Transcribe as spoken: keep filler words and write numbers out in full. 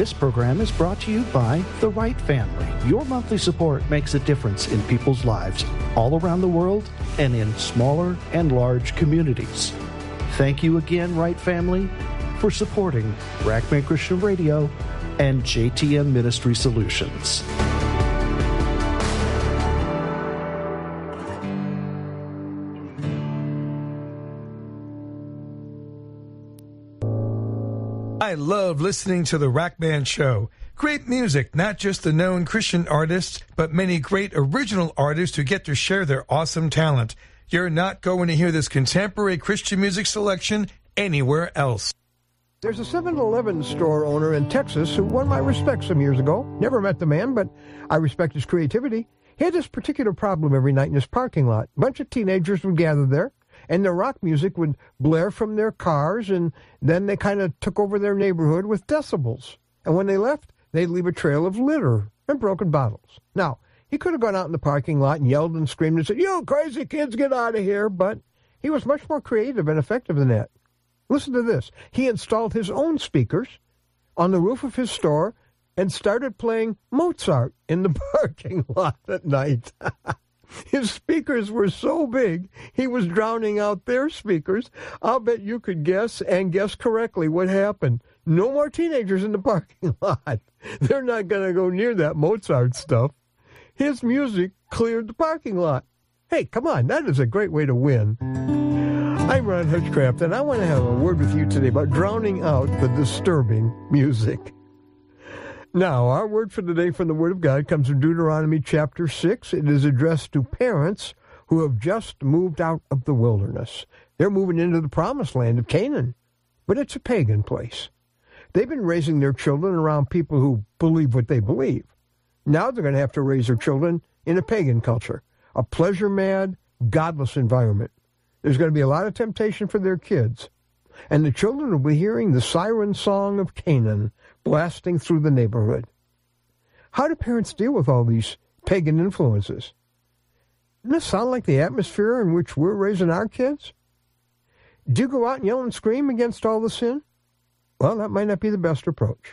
This program is brought to you by The Wright Family. Your monthly support makes a difference in people's lives all around the world and in smaller and large communities. Thank you again, Wright Family, for supporting Rackman Christian Radio and J T M Ministry Solutions. I love listening to the Rackman Show. Great music, not just the known Christian artists, but many great original artists who get to share their awesome talent. You're not going to hear this contemporary Christian music selection anywhere else. There's a seven eleven store owner in Texas who won my respect some years ago. Never met the man, but I respect his creativity. He had this particular problem every night in his parking lot. A bunch of teenagers would gather there, and their rock music would blare from their cars, and then they kind of took over their neighborhood with decibels. And when they left, they'd leave a trail of litter and broken bottles. Now, he could have gone out in the parking lot and yelled and screamed and said, "You crazy kids, get out of here," but he was much more creative and effective than that. Listen to this. He installed his own speakers on the roof of his store and started playing Mozart in the parking lot at night. His speakers were so big, he was drowning out their speakers. I'll bet you could guess and guess correctly what happened. No more teenagers in the parking lot. They're not going to go near that Mozart stuff. His music cleared the parking lot. Hey, come on, that is a great way to win. I'm Ron Hutchcraft, and I want to have a word with you today about drowning out the disturbing music. Now, our word for today from the Word of God comes from Deuteronomy chapter six. It is addressed to parents who have just moved out of the wilderness. They're moving into the promised land of Canaan, but it's a pagan place. They've been raising their children around people who believe what they believe. Now they're going to have to raise their children in a pagan culture, a pleasure-mad, godless environment. There's going to be a lot of temptation for their kids. And the children will be hearing the siren song of Canaan blasting through the neighborhood. How do parents deal with all these pagan influences? Doesn't this sound like the atmosphere in which we're raising our kids? Do you go out and yell and scream against all the sin? Well, that might not be the best approach.